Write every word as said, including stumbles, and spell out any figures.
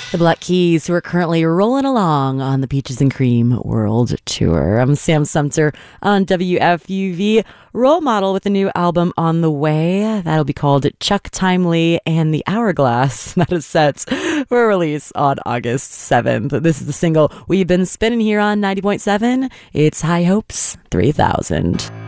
The Black Keys, who are currently rolling along on the Peaches and Cream World Tour. I'm Sam Sumter on W F U V. Role Model with a new album on the way. That'll be called Chuck Timely and the Hourglass. That is set for release on August seventh. This is the single we've been spinning here on ninety point seven. It's High Hopes three thousand.